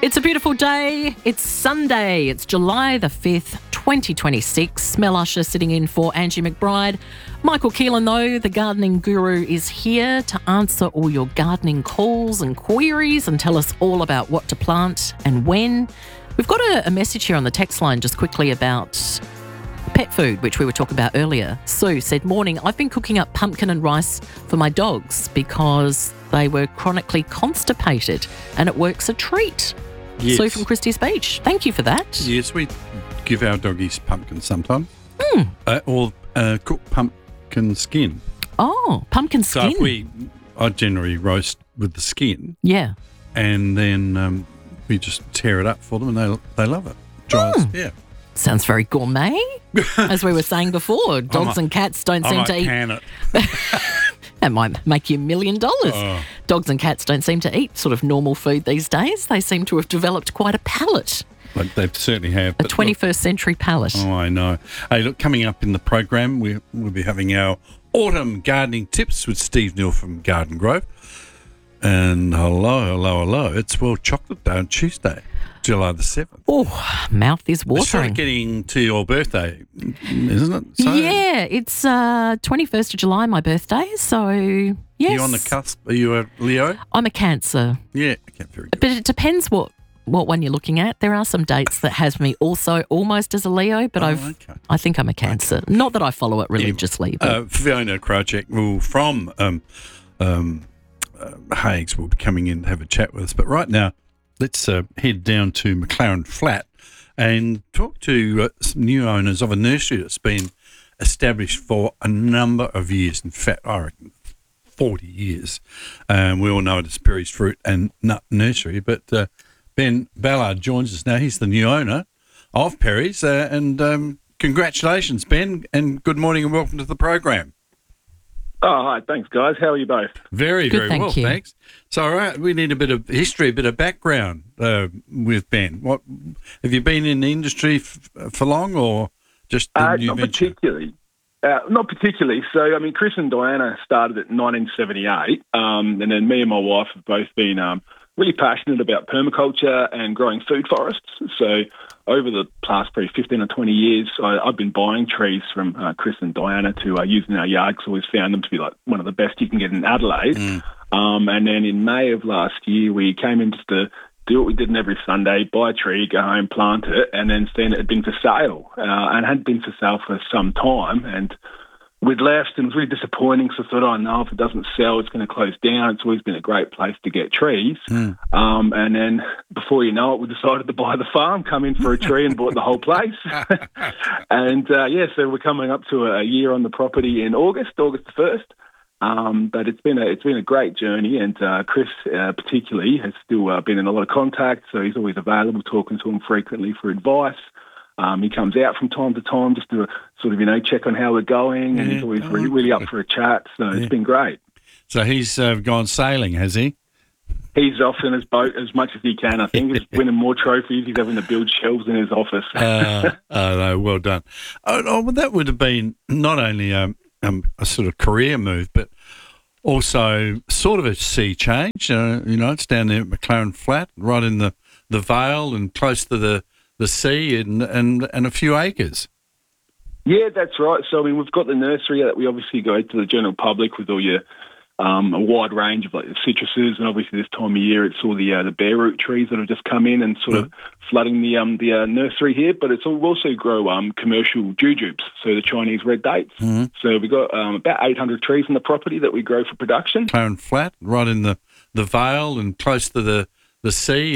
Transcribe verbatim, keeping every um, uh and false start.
It's a beautiful day. It's Sunday. It's July the fifth, twenty twenty-six. Mel Usher sitting in for Angie McBride. Michael Keelan, though, the gardening guru, is here to answer all your gardening calls and queries and tell us all about what to plant and when. We've got a, a message here on the text line just quickly about pet food, which we were talking about earlier. Sue said, morning, I've been cooking up pumpkin and rice for my dogs because they were chronically constipated and it works a treat. Yes. Sue from Christie's Beach. Thank you for that. Yes, we give our doggies pumpkin sometimes. Mm. Uh, or uh, cooked pumpkin skin. Oh, pumpkin So skin. if we, I generally roast with the skin yeah. and then um, we just tear it up for them and they they love it. Dry Mm. as- yeah. Sounds very gourmet, as we were saying before. Dogs might- and cats don't I seem might to eat. can it. That might make you a million dollars. Oh. Dogs and cats don't seem to eat sort of normal food these days. They seem to have developed quite a palate, Like they certainly have. a but look- twenty-first century palate. Oh, I know. Hey, look, coming up in the program, we, we'll be having our autumn gardening tips with Steve Neal from Garden Grove. And hello, hello, hello. It's World Chocolate Day on Tuesday, July the seventh. Oh, mouth is It's sort watering. of getting to your birthday, isn't it? So, Yeah, it's uh, twenty-first of July, my birthday. So, yes. Are you on the cusp? Are you a Leo? I'm a Cancer. Yeah. Okay, very good. But it depends what, what one you're looking at. There are some dates that has me also almost as a Leo, but Oh, I've okay. I think I'm a Cancer. Not that I follow it religiously, but Uh, Fiona Krajcek will from um, um, uh, Haigs will be coming in to have a chat with us. But right now, let's uh, head down to McLaren Flat and talk to uh, some new owners of a nursery that's been established for a number of years. In fact, I reckon forty years. Um, we all know it as Perry's Fruit and Nut Nursery, but uh, Ben Ballard joins us now. He's the new owner of Perry's, uh, and um, congratulations, Ben, and good morning and welcome to the program. Oh, hi. Thanks, guys. How are you both? Very, Good, very thank well, you. thanks. So, all right, we need a bit of history, a bit of background uh, with Ben. What have you been in the industry f- for long, or just a Uh, new not venture? particularly. Uh, not particularly. So, I mean, Chris and Diana started in nineteen seventy-eight, um, and then me and my wife have both been um, really passionate about permaculture and growing food forests. So, over the past probably fifteen or twenty years, I, I've been buying trees from uh, Chris and Diana to uh, use in our yard because I always found them to be like one of the best you can get in Adelaide. Mm. Um, and then in May of last year, we came in just to do what we did in every Sunday, buy a tree, go home, plant it, and then seen it had been for sale. Uh, and had been for sale for some time. And we'd left and it was really disappointing. So I thought, oh, no, if it doesn't sell, it's going to close down. It's always been a great place to get trees. Mm. Um, and then before you know it, we decided to buy the farm, come in for a tree and bought the whole place. and, uh, yeah, so we're coming up to a year on the property in August, August the first. Um, but it's been a it's been a great journey, and uh, Chris uh, particularly has still uh, been in a lot of contact, so he's always available, talking to him frequently for advice. Um, he comes out from time to time just to sort of you know check on how we're going, and Yeah. he's always Oh, really, really up okay. for a chat. So Yeah. it's been great. So he's uh, gone sailing, has he? He's off in his boat as much as he can. I think he's winning more trophies. He's having to build shelves in his office. Uh, oh, no, well done. Oh, oh, well, that would have been not only um, um, a sort of career move, but also sort of a sea change. Uh, you know, it's down there at McLaren Flat, right in the, the Vale and close to the, the sea and, and, and a few acres. Yeah, that's right. So, I mean, we've got the nursery that we obviously go to the general public with all your um, a wide range of like the citruses, and obviously this time of year it's all the uh, the bare root trees that have just come in and sort of flooding the um the uh, nursery here. But it's all, we also grow um commercial jujubes, so the Chinese red dates. Mm-hmm. So we've got um, about eight hundred trees on the property that we grow for production. McLaren Flat, right in the, the Vale and close to the, the sea